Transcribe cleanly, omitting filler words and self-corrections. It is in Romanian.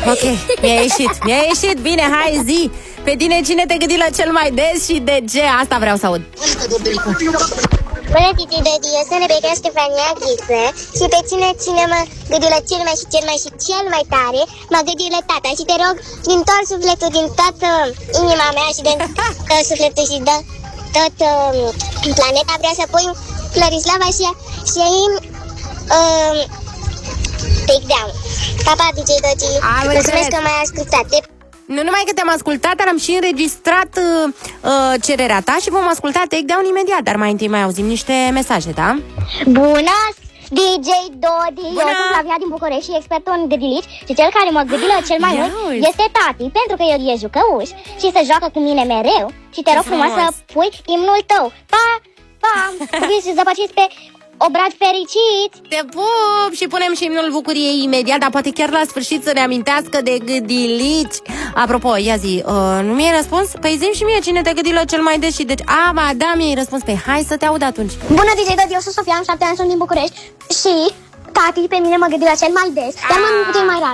Ok, mi-a ieșit, bine, hai zi. Pe tine cine te gândi la cel mai des și de ce? Asta vreau să aud. Bună, Titi Dedi, eu sunt Rebecca Stefania Ghiță. Și pe cine mă gândi la cel mai tare, mă gândi la tata. Și te rog, din tot sufletul, din toată inima mea și din tot sufletul și de tot planeta, vreau să pui Florislava și Takedown. Papa, DJ Dodi, mulțumesc că m-ai ascultat. Nu numai că te-am ascultat, dar am și înregistrat cererea ta și vom asculta Takedown imediat. Dar mai întâi mai auzim niște mesaje, da? Bună, DJ Dodi. Bună. Eu sunt Flavia din București și expertul în gâdilici. Și cel care mă gândilă cel mai mult este tati, pentru că el e jucăuș și se joacă cu mine mereu. Și te rog frumos să pui imnul tău. Pa, pa, și zăpăciți pe obrad fericiți. Te pup și punem și imnul bucuriei imediat, dar poate chiar la sfârșit să ne amintească de gâdilici. Apropo, ia zi, nu mi-ai răspuns? Păi zi-mi și mie cine te gândi la cel mai des și deci, ba da, mi-ai răspuns. Păi hai să te aud atunci. Bună, DJ Dodi, eu sunt Sofia, am 7 ani, sunt din București și tati pe mine mă gândi la cel mai des, dar mă puțin mai rar.